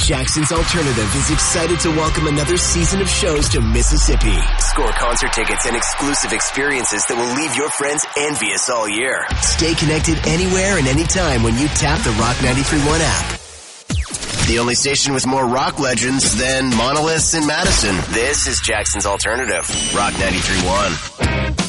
Jackson's Alternative is excited to welcome another season of shows to Mississippi. Score concert tickets and exclusive experiences that will leave your friends envious all year. Stay connected anywhere and anytime when you tap the Rock 93.1 app. The only station with more rock legends than Monoliths in Madison. This is Jackson's Alternative, Rock 93.1.